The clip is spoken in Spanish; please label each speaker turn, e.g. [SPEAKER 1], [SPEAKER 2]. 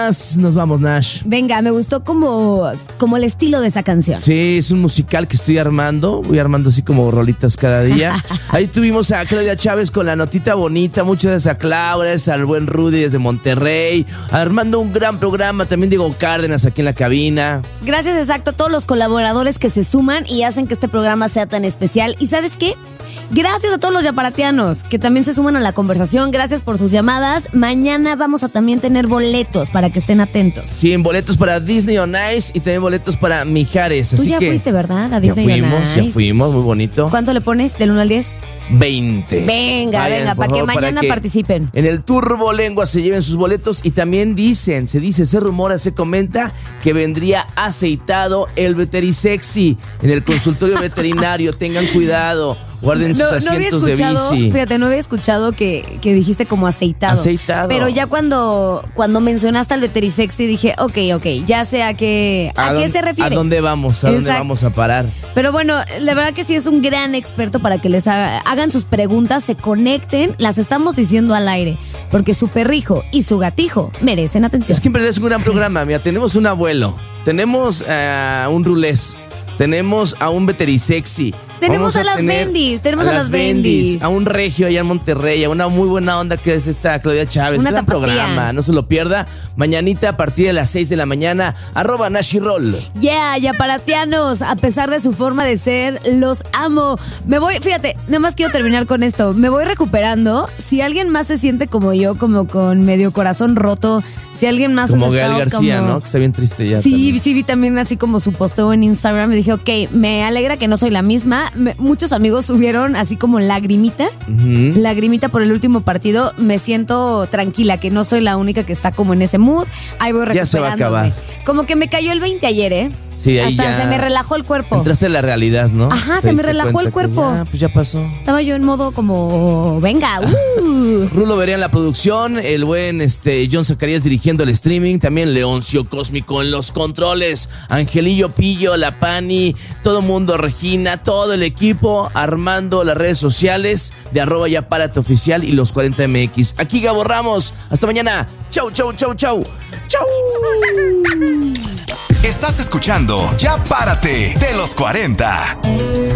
[SPEAKER 1] más nos vamos, Nash?
[SPEAKER 2] Venga, me gustó como el estilo de esa canción.
[SPEAKER 1] Sí, es un musical que estoy armando. Voy armando así como rolitas cada día. Ahí tuvimos a Claudia Chávez con la notita bonita. Muchas gracias a Claudia, gracias al buen Rudy desde Monterrey. Armando un gran programa. También Diego Cárdenas aquí en la cabina.
[SPEAKER 2] Gracias, exacto, a todos los colaboradores que se suman y hacen que este programa sea tan especial. ¿Y sabes qué? Gracias a todos los yaparatianos que también se suman a la conversación. Gracias por sus llamadas. Mañana vamos a también tener boletos para que estén atentos.
[SPEAKER 1] Sí, boletos para Disney on Ice y también boletos para Mijares.
[SPEAKER 2] Tú
[SPEAKER 1] Así
[SPEAKER 2] ya
[SPEAKER 1] que
[SPEAKER 2] fuiste, ¿verdad? A Disney on Ice.
[SPEAKER 1] Ya fuimos, muy bonito.
[SPEAKER 2] ¿Cuánto le pones del 1 al 10?
[SPEAKER 1] 20.
[SPEAKER 2] Venga,
[SPEAKER 1] Vayan,
[SPEAKER 2] para
[SPEAKER 1] por
[SPEAKER 2] que
[SPEAKER 1] favor,
[SPEAKER 2] mañana participen.
[SPEAKER 1] En el Turbo Lengua se lleven sus boletos y también se rumora, se comenta que vendría aceitado el Veterisexy en el consultorio veterinario. Tengan cuidado. Guarden sus asientos de bici.
[SPEAKER 2] Fíjate, no había escuchado que dijiste como aceitado.
[SPEAKER 1] Aceitado.
[SPEAKER 2] Pero ya cuando mencionaste al Veterisexy dije, ok, ya sé a qué se refiere.
[SPEAKER 1] ¿A dónde vamos? ¿A dónde vamos a parar?
[SPEAKER 2] Pero bueno, la verdad que sí es un gran experto para que les hagan sus preguntas, se conecten, las estamos diciendo al aire, porque su perrijo y su gatijo merecen atención.
[SPEAKER 1] Es que en verdad es un gran programa. Mira, tenemos un abuelo, tenemos a un rulés, tenemos a un Veterisexy.
[SPEAKER 2] Tenemos a las Bendis,
[SPEAKER 1] a un regio allá en Monterrey, a una muy buena onda que es esta Claudia Chávez.
[SPEAKER 2] Una
[SPEAKER 1] gran
[SPEAKER 2] tapatía.
[SPEAKER 1] programa, no se lo pierda. Mañanita a partir de las 6 de la mañana, @Nashirol.
[SPEAKER 2] Yeah, yaparatianos, a pesar de su forma de ser, los amo. Me voy, fíjate, nada más quiero terminar con esto. Me voy recuperando. Si alguien más se siente como yo, como con medio corazón roto, si alguien más
[SPEAKER 1] como
[SPEAKER 2] has
[SPEAKER 1] Gael
[SPEAKER 2] estado
[SPEAKER 1] García,
[SPEAKER 2] como...
[SPEAKER 1] ¿no? Que está bien triste ya.
[SPEAKER 2] Sí, vi también así como su posteo en Instagram y dije, ok, me alegra que no soy la misma. Muchos amigos subieron así como lagrimita por el último partido. Me siento tranquila, que no soy la única que está como en ese mood. Ahí voy recuperándome.
[SPEAKER 1] Ya se va a acabar.
[SPEAKER 2] Como que me cayó el 20 ayer, ¿eh?
[SPEAKER 1] Sí, ahí
[SPEAKER 2] hasta
[SPEAKER 1] ya
[SPEAKER 2] se me relajó el cuerpo.
[SPEAKER 1] Entraste en la realidad, ¿no?
[SPEAKER 2] Ajá, se me relajó el cuerpo.
[SPEAKER 1] Pues ya pasó.
[SPEAKER 2] Estaba yo en modo como, venga,
[SPEAKER 1] Rulo Vería en la producción, el buen John Zacarías dirigiendo el streaming, también Leoncio Cósmico en los controles, Angelillo Pillo, La Pani, todo mundo, Regina, todo el equipo armando las redes sociales de @yapárate_oficial y los 40MX. Aquí Gabo Ramos, hasta mañana. Chau.
[SPEAKER 3] Estás escuchando Ya Párate de los 40.